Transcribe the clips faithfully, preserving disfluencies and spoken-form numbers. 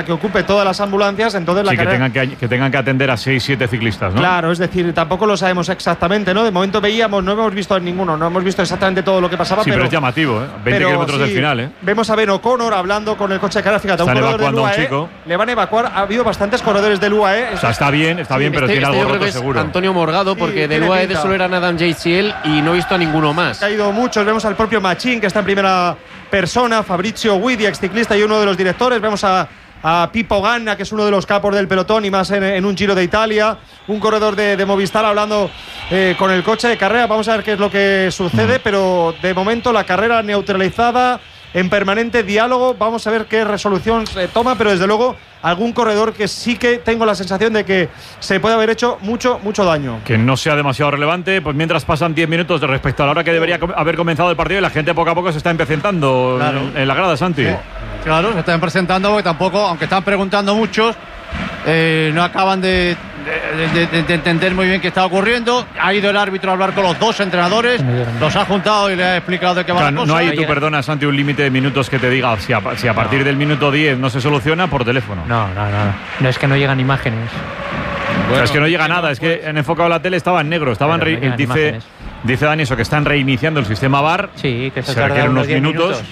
que ocupe todas las ambulancias, entonces la sí, carrera... que tengan que, que tengan que atender a seis, siete ciclistas, ¿no? Claro, es decir, tampoco lo sabemos exactamente, ¿no? De momento veíamos, no hemos visto a ninguno, no hemos visto exactamente todo lo que pasaba, sí, pero, pero es llamativo, ¿eh? veinte kilómetros sí, del final, ¿eh? Vemos a Ben O'Connor hablando con el coche de carrera, fíjate, Están un corredor del U A E, evacuando a un chico. le van a evacuar, ha habido bastantes corredores del U A E. O sea, está bien, está bien, pero este, tiene este algo yo creo roto que es seguro. Antonio Morgado, porque Sí, del tiene U A E de pinta. solo eran Adam J C L y no he visto a ninguno más. Ha caído muchos, vemos al propio Machín, que está en primera persona, Fabrizio Guidi, ex ciclista y uno de los directores, vemos a a Pippo Ganna, que es uno de los capos del pelotón y más en, en un Giro de Italia, un corredor de, de Movistar hablando eh, con el coche de carrera. Vamos a ver qué es lo que sucede, mm. pero de momento la carrera neutralizada, en permanente diálogo. Vamos a ver qué resolución se toma, pero desde luego algún corredor que sí que tengo la sensación de que se puede haber hecho mucho, mucho daño. Que no sea demasiado relevante, pues mientras pasan diez minutos de respecto a la hora que debería haber comenzado el partido y la gente poco a poco se está empecinando claro. en, en la grada, Santi. Sí. Claro, se están presentando porque tampoco, aunque están preguntando muchos, eh, no acaban de, de, de, de entender muy bien qué está ocurriendo. Ha ido el árbitro a hablar con los dos entrenadores, los ha juntado y le ha explicado de qué va claro, la cosa. No hay, tú perdona, Santi, un límite de minutos que te diga si a, si a partir no. del minuto diez no se soluciona por teléfono. No, no, no. No es que no llegan imágenes. Bueno, o sea, es que no llega nada, es que en enfocado la tele estaba en negro, estaba en re, no dice, dice Dani eso, que están reiniciando el sistema V A R. Sí, que se, se requieren unos minutos. minutos.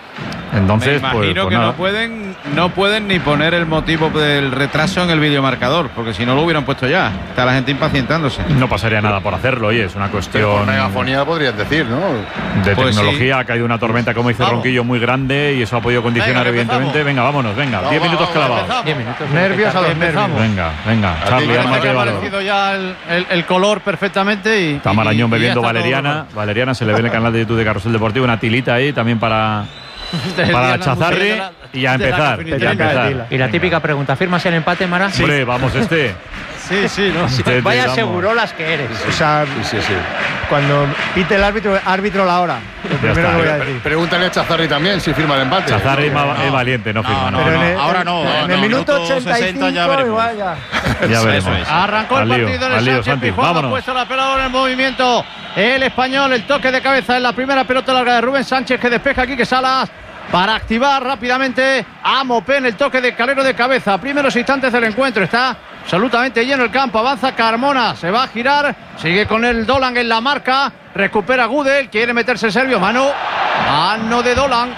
Me Entonces, imagino pues, pues que nada. no pueden no pueden ni poner el motivo del retraso en el videomarcador, porque si no lo hubieran puesto ya. Está la gente impacientándose. No pasaría nada por hacerlo, oye, es una cuestión. Por megafonía podrían decir, ¿no? De pues tecnología, sí. ha caído una tormenta, como dice vamos. Ronquillo, muy grande y eso ha podido condicionar, venga, evidentemente. Venga, vámonos, venga. diez minutos clavados. diez minutos. Nervios a los nervios. Venga, venga. Charlie, arma que ha valor. aparecido ya el, el, el color perfectamente y. Está Marañón y, bebiendo y valeriana. Valeriana se le ve en el canal de YouTube de Carrusel Deportivo, una tilita ahí también para. Para Chazarri y a empezar, y a empezar. Y la típica pregunta, ¿firmas el empate, Mara? Sí. Hombre, vamos este. Sí, sí, ¿no? Sí, Te, vaya vamos. segurolas que eres. O sea, Sí, sí, sí. cuando pite el árbitro, árbitro la hora. Lo primero está. que voy a Pre- decir. Pregúntale a Chazarri también si firma el empate. Chazarri es valiente, no firma. no, No, Pero no, en el- ahora no. En, no, en el no, minuto minuto ochenta y cinco, sesenta ya veremos. igual ya. Ya veremos. Eso es. Arrancó el Al lío, partido al en el lío, Sánchez Santi, Pizjuán, ha vámonos. puesto la pelota en movimiento el español, el toque de cabeza en la primera pelota larga de Rubén Sánchez, que despeja aquí, que Salas para activar rápidamente a Mopé en el toque de Calero de cabeza. Primeros instantes del encuentro, está absolutamente lleno el campo, avanza Carmona, se va a girar, sigue con el Dolan en la marca, recupera Gudel, quiere meterse el serbio, mano, mano de Dolan,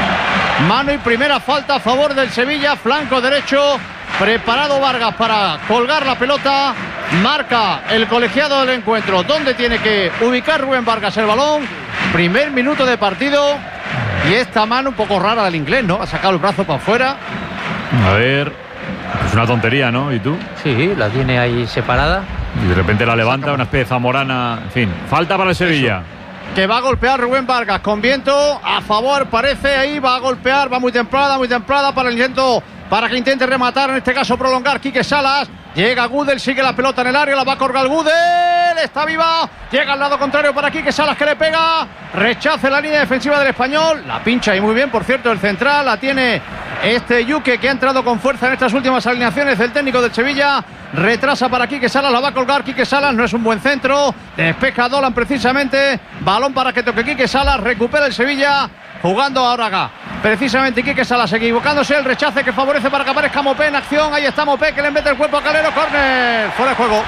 mano y primera falta a favor del Sevilla, flanco derecho, preparado Vargas para colgar la pelota, marca el colegiado del encuentro, donde tiene que ubicar Rubén Vargas el balón, primer minuto de partido. Y esta mano un poco rara del inglés, ¿no? Ha sacado el brazo para afuera. A ver, es una tontería, ¿no? ¿Y tú? Sí, la tiene ahí separada. Y de repente la levanta, una especie de zamorana. En fin, falta para el Sevilla. Que va a golpear Rubén Vargas con viento a favor, parece, ahí va a golpear, va muy templada, muy templada para el intento, para que intente rematar, en este caso prolongar Quique Salas. Llega Gudel, sigue la pelota en el área, la va a colgar Gudel, está viva, llega al lado contrario para Quique Salas, que le pega, rechaza la línea defensiva del español, la pincha y muy bien, por cierto, el central, la tiene este Yuque, que ha entrado con fuerza en estas últimas alineaciones del técnico del Sevilla, retrasa para Quique Salas, la va a colgar Quique Salas, no es un buen centro, despeja Dolan precisamente, balón para que toque Quique Salas, recupera el Sevilla, jugando ahora acá. Precisamente Quique Salas equivocándose, el rechace que favorece para que aparezca Mopé en acción. Ahí está Mopé, que le mete el cuerpo a Calero, córner, fuera de juego.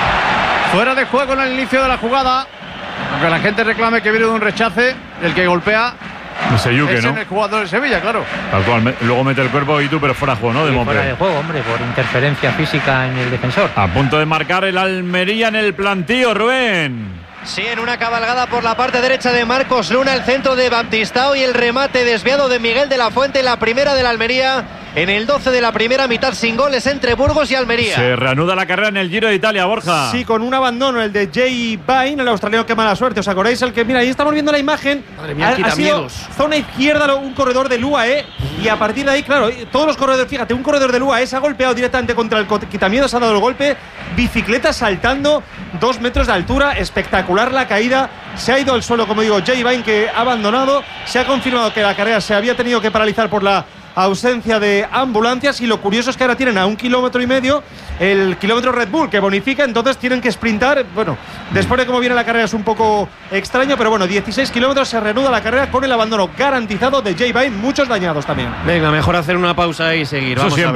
Fuera de juego en el inicio de la jugada. Aunque la gente reclame que viene de un rechace, el que golpea Ese Yuque, es ¿no? en el jugador de Sevilla, claro. Tal cual, luego mete el cuerpo y tú, pero fuera de juego, ¿no? De Y fuera de Mopé. juego, hombre, por interferencia física en el defensor. A punto de marcar el Almería en el plantío, Rubén. Sí, en una cabalgada por la parte derecha de Marcos Luna, el centro de Baptistao y el remate desviado de Miguel de la Fuente en la primera de la Almería. En el doce de la primera mitad, sin goles entre Burgos y Almería. Se reanuda la carrera en el Giro de Italia, Borja. Sí, con un abandono, el de Jay Vine, el australiano, que mala suerte. ¿Os acordáis? El que, mira, ahí estamos viendo la imagen. Madre mía, ha, quita ha sido miedos. zona izquierda, un corredor del U A E. Y a partir de ahí, claro, todos los corredores, fíjate, un corredor del U A E se ha golpeado directamente contra el quitamiedos, ha dado el golpe. Bicicleta saltando, dos metros de altura, espectacular la caída. Se ha ido al suelo, como digo, Jay Vine, que ha abandonado. Se ha confirmado que la carrera se había tenido que paralizar por la ausencia de ambulancias. Y lo curioso es que ahora tienen a un kilómetro y medio el kilómetro Red Bull que bonifica, entonces tienen que sprintar. Bueno, después de cómo viene la carrera es un poco extraño, pero bueno, dieciséis kilómetros, se reanuda la carrera con el abandono garantizado de Jay Vine, muchos dañados también. Venga, mejor hacer una pausa y seguir. Eso Vamos a ver.